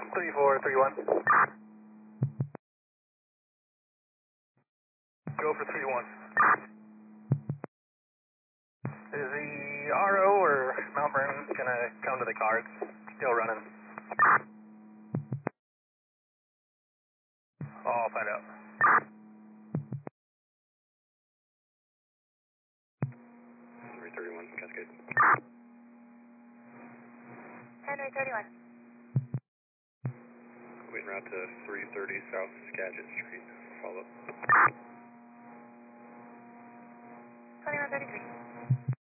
3431. Go for 31. Is the RO or Mount Vernon gonna come to the car? It's still running. I'll find out. 331, Cascade. Henry 31. Waiting route to 330 South Skagit Street. Follow up. 2133.